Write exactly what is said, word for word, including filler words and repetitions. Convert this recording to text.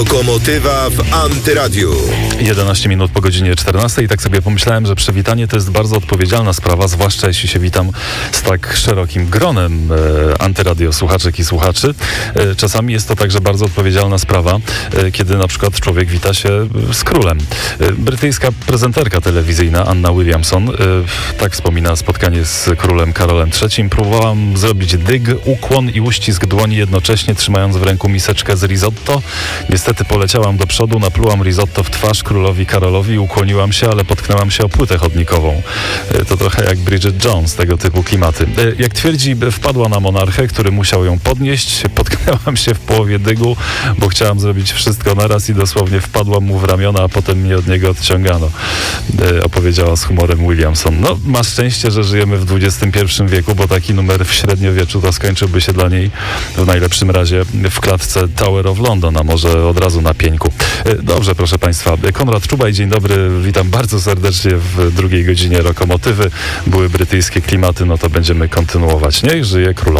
Lokomotywa w Antyradiu. jedenaście minut po godzinie czternastej i tak sobie pomyślałem, że przywitanie to jest bardzo odpowiedzialna sprawa, zwłaszcza jeśli się witam z tak szerokim gronem e, Antyradio słuchaczek i słuchaczy. E, czasami jest to także bardzo odpowiedzialna sprawa, e, kiedy na przykład człowiek wita się z królem. E, brytyjska prezenterka telewizyjna Anna Williamson e, tak wspomina spotkanie z królem Karolem trzecim. Próbowałam zrobić dyg, ukłon i uścisk dłoni jednocześnie, trzymając w ręku miseczkę z risotto. Niestety poleciałam do przodu, naplułam risotto w twarz królowi Karolowi i ukłoniłam się, ale potknęłam się o płytę chodnikową. To trochę jak Bridget Jones, tego typu klimaty. Jak twierdzi, wpadła na monarchę, który musiał ją podnieść. Potknęłam się w połowie dygu, bo chciałam zrobić wszystko naraz i dosłownie wpadłam mu w ramiona, a potem mnie od niego odciągano. Opowiedziała z humorem Williamson. No, ma szczęście, że żyjemy w dwudziestym pierwszym wieku, bo taki numer w średniowieczu to skończyłby się dla niej w najlepszym razie w klatce Tower of London, a może od razu na pieńku. Dobrze, proszę Państwa. Konrad Czubaj, dzień dobry. Witam bardzo serdecznie w drugiej godzinie Lokomotywy. Były brytyjskie klimaty, no to będziemy kontynuować. Niech żyje królowa.